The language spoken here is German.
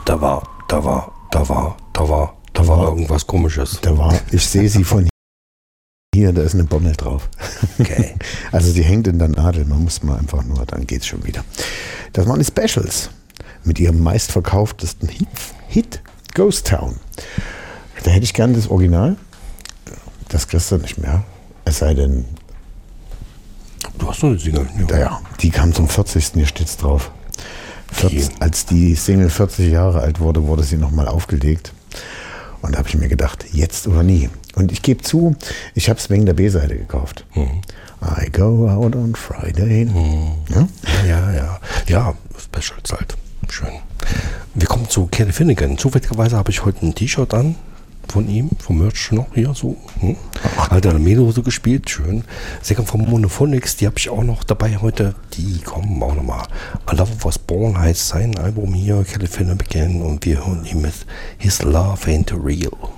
Da war irgendwas Komisches. Ich sehe sie von hier, da ist eine Bommel drauf. Okay. Also die hängt in der Nadel, man muss mal einfach nur, dann geht's schon wieder. Das waren die Specials mit ihrem meistverkauftesten Hit Ghost Town. Da hätte ich gerne das Original. Das kriegst du nicht mehr. Es sei denn, du hast doch eine Single. Ja, die kam zum 40. Hier steht's drauf. Als die Single 40 Jahre alt wurde, wurde sie nochmal aufgelegt. Und da habe ich mir gedacht, jetzt oder nie. Und ich gebe zu, ich habe es wegen der B-Seite gekauft. I go out on Friday. Ja, Specials halt. Schön. Wir kommen zu Kelly Finnegan. Zufälligerweise habe ich heute ein T-Shirt an von ihm, vom Merch noch hier so. Alter Medo so gespielt, schön. Sänger von Monophonics, die habe ich auch noch dabei heute. Die kommen auch nochmal. I Love Was Born heißt sein Album hier, Kelly Finnegan, und wir hören ihn mit His Love Ain't Real.